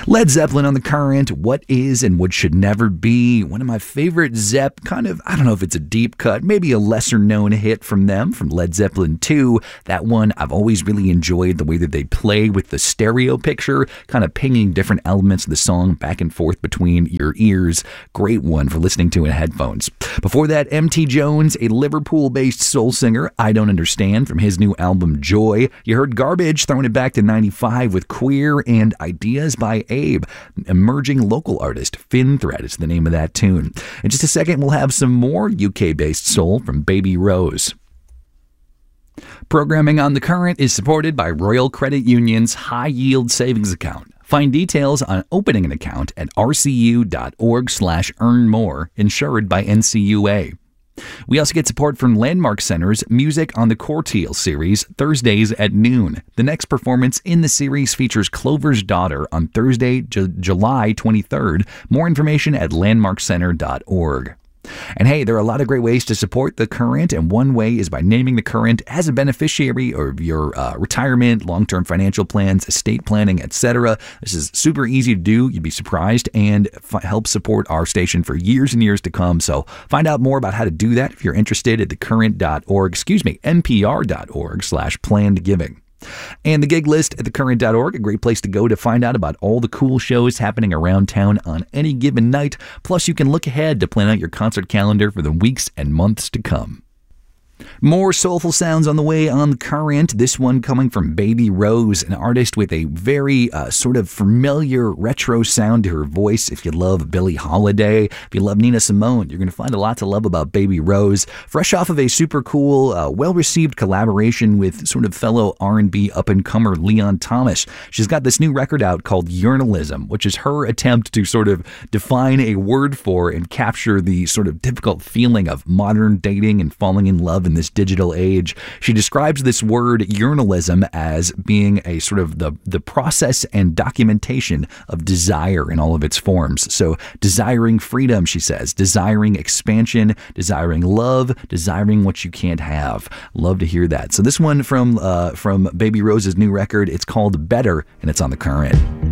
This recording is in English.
Led Zeppelin on the Current, What Is and What Should Never Be. One of my favorite Zepp, kind of, I don't know if it's a deep cut, maybe a lesser known hit from them, from Led Zeppelin 2. That one, I've always really enjoyed the way that they play with the stereo picture, kind of pinging different elements of the song back and forth between your ears. Great one for listening to in headphones. Before that, M.T. Jones, a Liverpool-based soul singer, I Don't Understand, from his new album Joy. You heard Garbage, throwing it back to 95 with Queer, and Ideas by Abe. Emerging local artist Finn Thread is the name of that tune. In just a second, we'll have some more UK-based soul from Baby Rose. Programming on the Current is supported by Royal Credit Union's High Yield Savings Account. Find details on opening an account at rcu.org/earnmore, insured by NCUA. We also get support from Landmark Center's Music on the Courtiel series, Thursdays at noon. The next performance in the series features Clover's Daughter on Thursday, July 23rd. More information at landmarkcenter.org. And hey, there are a lot of great ways to support the Current, and one way is by naming the Current as a beneficiary of your retirement, long-term financial plans, estate planning, etc. This is super easy to do. You'd be surprised, and help support our station for years and years to come. So find out more about how to do that if you're interested at npr.org/planned giving. And the gig list at thecurrent.org, a great place to go to find out about all the cool shows happening around town on any given night. Plus, you can look ahead to plan out your concert calendar for the weeks and months to come. More soulful sounds on the way on the Current. This one coming from Baby Rose, an artist with a very sort of familiar retro sound to her voice. If you love Billie Holiday, if you love Nina Simone, you're going to find a lot to love about Baby Rose. Fresh off of a super cool, well-received collaboration with sort of fellow R&B up-and-comer Leon Thomas. She's got this new record out called Yearnalism, which is her attempt to sort of define a word for and capture the sort of difficult feeling of modern dating and falling in love in this digital age. She describes this word yearnalism as being a sort of the process and documentation of desire in all of its forms. So desiring freedom, she says, desiring expansion, desiring love, desiring what you can't have. Love to hear that. So this one from Baby Rose's new record, it's called Better, and it's on the Current.